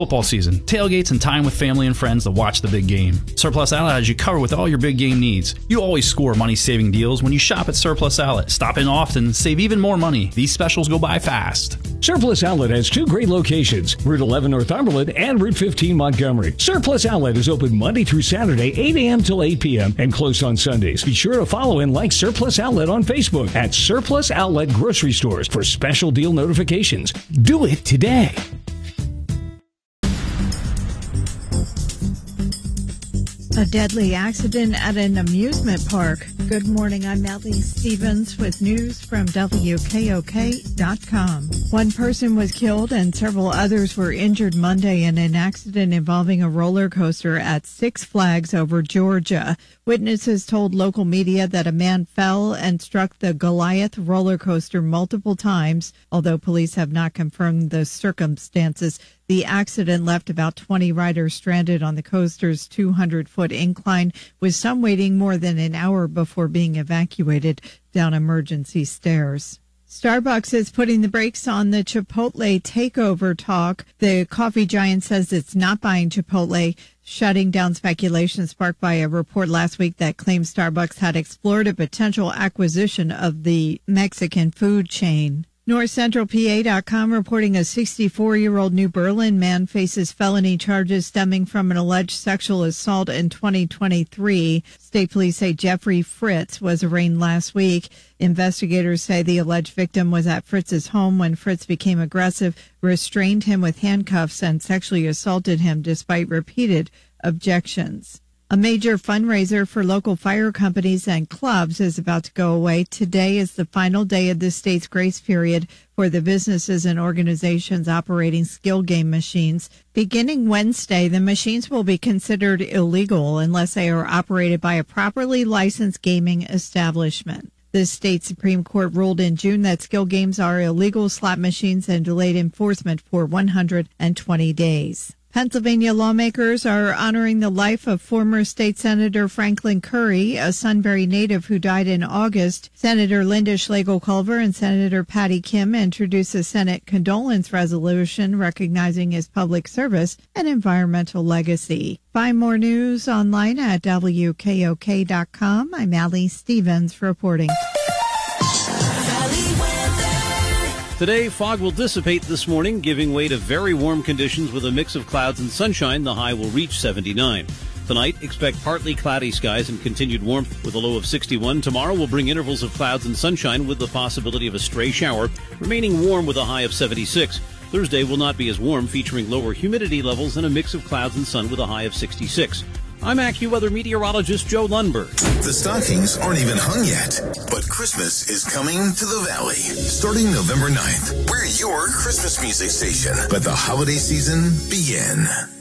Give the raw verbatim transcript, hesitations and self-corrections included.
Football season, tailgates, and time with family and friends to watch the big game. Surplus Outlet has you covered with all your big game needs. You always score money-saving deals when you shop at Surplus Outlet. Stop in often and save even more money. These specials go by fast. Surplus Outlet has two great locations, Route eleven Northumberland and Route fifteen Montgomery. Surplus Outlet is open Monday through Saturday, eight a.m. till eight p.m. and closed on Sundays. Be sure to follow and like Surplus Outlet on Facebook at Surplus Outlet Grocery Stores for special deal notifications. Do it today. A deadly accident at an amusement park. Good morning, I'm Melly Stevens with news from W K O K dot com. One person was killed and several others were injured Monday in an accident involving a roller coaster at Six Flags over Georgia. Witnesses told local media that a man fell and struck the Goliath roller coaster multiple times, although police have not confirmed the circumstances. The accident left about twenty riders stranded on the coaster's two hundred foot incline, with some waiting more than an hour before being evacuated down emergency stairs. Starbucks is putting the brakes on the Chipotle takeover talk. The coffee giant says it's not buying Chipotle, shutting down speculation sparked by a report last week that claims Starbucks had explored a potential acquisition of the Mexican food chain. North Central P A dot com reporting a sixty-four-year-old New Berlin man faces felony charges stemming from an alleged sexual assault in twenty twenty-three. State police say Jeffrey Fritz was arraigned last week. Investigators say the alleged victim was at Fritz's home when Fritz became aggressive, restrained him with handcuffs, and sexually assaulted him despite repeated objections. A major fundraiser for local fire companies and clubs is about to go away. Today is the final day of the state's grace period for the businesses and organizations operating skill game machines. Beginning Wednesday, the machines will be considered illegal unless they are operated by a properly licensed gaming establishment. The state Supreme Court ruled in June that skill games are illegal slot machines and delayed enforcement for one hundred twenty days. Pennsylvania lawmakers are honoring the life of former state Senator Franklin Curry, a Sunbury native who died in August. Senator Linda Schlegel-Culver and Senator Patty Kim introduced a Senate condolence resolution recognizing his public service and environmental legacy. Find more news online at W K O K dot com. I'm Allie Stevens reporting. Today, fog will dissipate this morning, giving way to very warm conditions with a mix of clouds and sunshine. The high will reach seventy-nine. Tonight, expect partly cloudy skies and continued warmth with a low of sixty-one. Tomorrow will bring intervals of clouds and sunshine with the possibility of a stray shower, remaining warm with a high of seventy-six. Thursday will not be as warm, featuring lower humidity levels and a mix of clouds and sun with a high of sixty-six. I'm AccuWeather meteorologist Joe Lundberg. The stockings aren't even hung yet, but Christmas is coming to the Valley. Starting November ninth, we're your Christmas music station. Let the holiday season begin.